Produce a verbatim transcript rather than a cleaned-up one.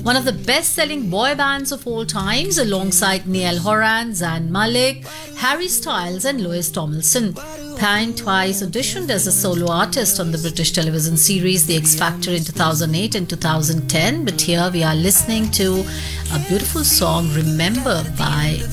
one of the best-selling boy bands of all times, alongside Niall Horan, Zayn Malik, Harry Styles and Louis Tomlinson. Pine twice auditioned as a solo artist on the British television series The X Factor in two thousand eight and two thousand ten, but here we are listening to a beautiful song, Remember, by